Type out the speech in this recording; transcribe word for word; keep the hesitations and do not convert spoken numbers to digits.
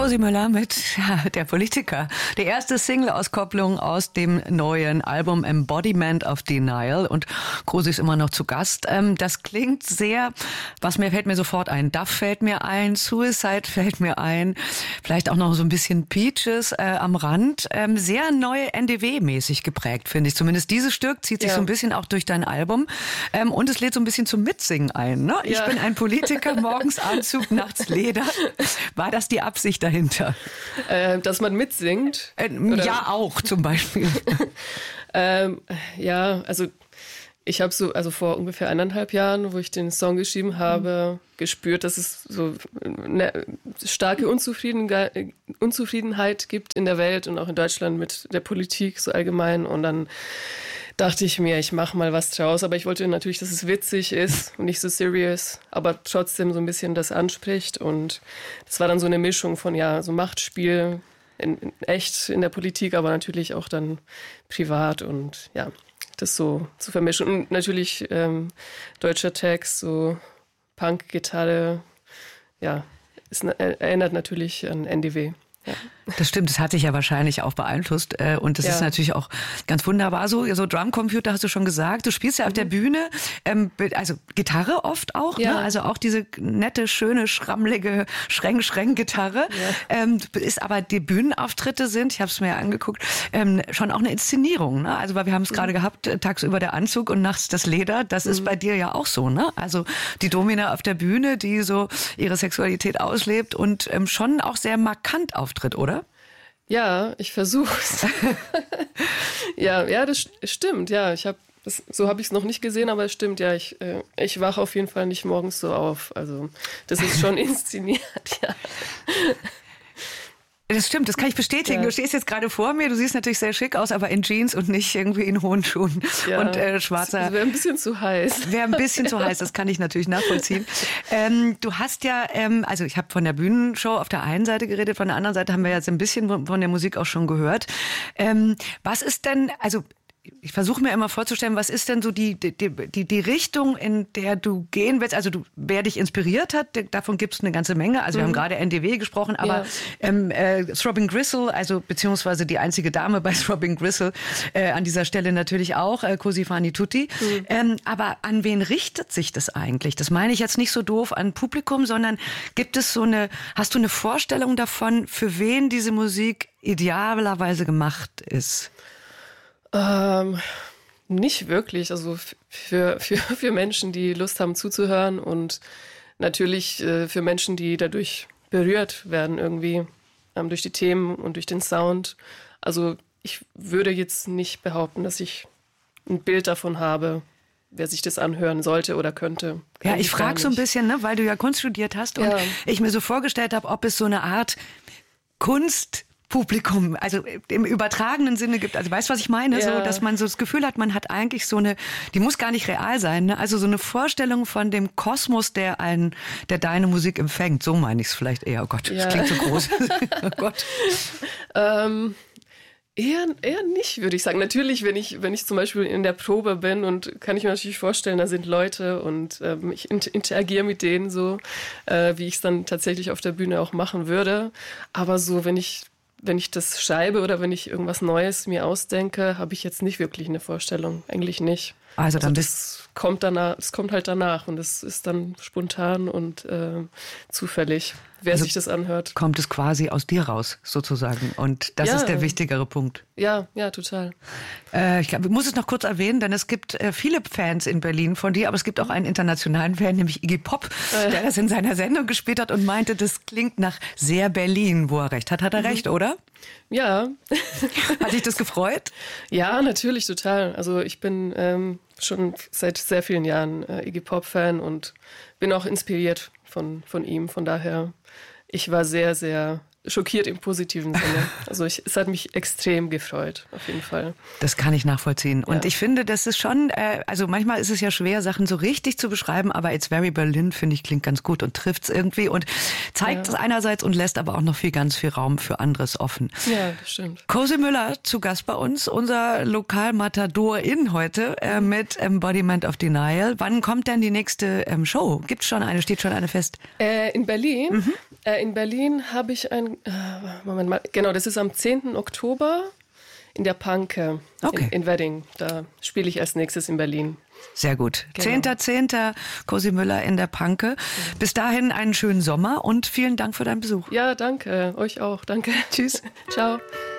Cosi Müller mit ja, der Politiker. Die erste Single-Auskopplung aus dem neuen Album Embodiment of Denial. Und Cosi ist immer noch zu Gast. Ähm, das klingt sehr, was mir fällt mir sofort ein. Duff fällt mir ein, Suicide fällt mir ein. Vielleicht auch noch so ein bisschen Peaches äh, am Rand. Ähm, sehr neu N D W-mäßig geprägt, finde ich. Zumindest dieses Stück zieht sich ja so ein bisschen auch durch dein Album. Ähm, und es lädt so ein bisschen zum Mitsingen ein. Ne? Ich ja. bin ein Politiker, morgens Anzug, nachts Leder. War das die Absicht dahinter? Äh, dass man mitsingt? Äh, ja, auch zum Beispiel. ähm, ja, also ich habe so, also vor ungefähr eineinhalb Jahren, wo ich den Song geschrieben habe, mhm. gespürt, dass es so eine starke Unzufrieden- Unzufriedenheit gibt in der Welt und auch in Deutschland mit der Politik so allgemein. Und dann dachte ich mir, ich mache mal was draus. Aber ich wollte natürlich, dass es witzig ist und nicht so serious, aber trotzdem so ein bisschen das anspricht. Und das war dann so eine Mischung von, ja, so Machtspiel, in, in echt in der Politik, aber natürlich auch dann privat und ja, das so zu vermischen. Und natürlich ähm, deutscher Text, so Punk-Gitarre, ja, es erinnert natürlich an N D W. Ja. Das stimmt, das hat dich ja wahrscheinlich auch beeinflusst und das ja. ist natürlich auch ganz wunderbar so. So Drumcomputer hast du schon gesagt, du spielst ja auf mhm. der Bühne, ähm, also Gitarre oft auch, ja. ne? Also auch diese nette, schöne, schrammelige Schreng-Schreng-Gitarre. Ja. Ähm, ist aber die Bühnenauftritte sind, ich habe es mir ja angeguckt, ähm, schon auch eine Inszenierung. Ne? Also weil wir haben es mhm. gerade gehabt, tagsüber der Anzug und nachts das Leder, das mhm. ist bei dir ja auch so. Ne? Also die Domina auf der Bühne, die so ihre Sexualität auslebt und ähm, schon auch sehr markant auftritt, oder? Ja, ich versuch's. ja, ja, das stimmt. Ja, ich habe so habe ich es noch nicht gesehen, aber es stimmt. Ja, ich äh, ich wache auf jeden Fall nicht morgens so auf. Also das ist schon inszeniert. Ja. Das stimmt, das kann ich bestätigen. Ja. Du stehst jetzt gerade vor mir, du siehst natürlich sehr schick aus, aber in Jeans und nicht irgendwie in hohen Schuhen ja, und äh, schwarzer. Das wäre ein bisschen zu heiß. Wäre ein bisschen zu heiß, das kann ich natürlich nachvollziehen. Ähm, du hast ja, ähm, also ich habe von der Bühnenshow auf der einen Seite geredet, von der anderen Seite haben wir jetzt ein bisschen von der Musik auch schon gehört. Ähm, was ist denn, also ich versuche mir immer vorzustellen, was ist denn so die, die, die, die Richtung, in der du gehen willst? Also du, wer dich inspiriert hat, davon gibt es eine ganze Menge. Also mhm. wir haben gerade N D W gesprochen, aber ja. ähm, äh, Throbbing Gristle, also beziehungsweise die einzige Dame bei Throbbing Gristle, äh, an dieser Stelle natürlich auch, äh, Cosi fan tutte. Mhm. Ähm, aber an wen richtet sich das eigentlich? Das meine ich jetzt nicht so doof an Publikum, sondern gibt es so eine, hast du eine Vorstellung davon, für wen diese Musik idealerweise gemacht ist? Ähm, nicht wirklich. Also für, für, für Menschen, die Lust haben zuzuhören und natürlich äh, für Menschen, die dadurch berührt werden irgendwie ähm, durch die Themen und durch den Sound. Also ich würde jetzt nicht behaupten, dass ich ein Bild davon habe, wer sich das anhören sollte oder könnte. Ja, ich frage so ein bisschen, ne, weil du ja Kunst studiert hast und ja. ich mir so vorgestellt habe, ob es so eine Art Kunst Publikum, also im übertragenen Sinne gibt, also weißt du, was ich meine? Ja. So, dass man so das Gefühl hat, man hat eigentlich so eine, die muss gar nicht real sein, ne? Also so eine Vorstellung von dem Kosmos, der einen, der deine Musik empfängt. So meine ich es vielleicht eher. Oh Gott, ja. das klingt so groß. Oh Gott. ähm, eher, eher nicht, würde ich sagen. Natürlich, wenn ich, wenn ich zum Beispiel in der Probe bin und kann ich mir natürlich vorstellen, da sind Leute und ähm, ich interagiere mit denen so, äh, wie ich es dann tatsächlich auf der Bühne auch machen würde. Aber so, wenn ich Wenn ich das schreibe oder wenn ich irgendwas Neues mir ausdenke, habe ich jetzt nicht wirklich eine Vorstellung. Eigentlich nicht. Also dann also das kommt danach, das kommt halt danach und es ist dann spontan und äh, zufällig, wer also sich das anhört. Kommt es quasi aus dir raus, sozusagen. Und das ja. ist der wichtigere Punkt. Ja, ja, total. Äh, ich, glaub, ich muss es noch kurz erwähnen, denn es gibt äh, viele Fans in Berlin von dir, aber es gibt auch einen internationalen Fan, nämlich Iggy Pop, äh. der das in seiner Sendung gespielt hat und meinte, das klingt nach sehr Berlin, wo er recht hat. Hat er mhm. recht, oder? Ja. Hat dich das gefreut? Ja, natürlich, total. Also ich bin ähm, schon seit sehr vielen Jahren äh, Iggy Pop-Fan und bin auch inspiriert von, von ihm. Von daher, ich war sehr, sehr schockiert im positiven Sinne. Also ich, es hat mich extrem gefreut, auf jeden Fall. Das kann ich nachvollziehen. Und ja. ich finde, das ist schon, äh, also manchmal ist es ja schwer, Sachen so richtig zu beschreiben, aber It's Very Berlin, finde ich, klingt ganz gut und trifft's irgendwie und zeigt es ja. einerseits und lässt aber auch noch viel, ganz viel Raum für anderes offen. Ja, das stimmt. Cosi Müller zu Gast bei uns, unser Lokal-Matador-In heute äh, mit Embodiment of Denial. Wann kommt denn die nächste ähm, Show? Gibt's schon eine? Steht schon eine fest? Äh, in Berlin? Mhm. Äh, in Berlin habe ich ein, äh, Moment mal, genau, das ist am zehnten Oktober in der Panke okay. in, in Wedding. Da spiele ich als nächstes in Berlin. Sehr gut. Genau. zehnter zehnter Cosi Müller in der Panke. Bis dahin einen schönen Sommer und vielen Dank für deinen Besuch. Ja, danke. Euch auch. Danke. Tschüss. Ciao.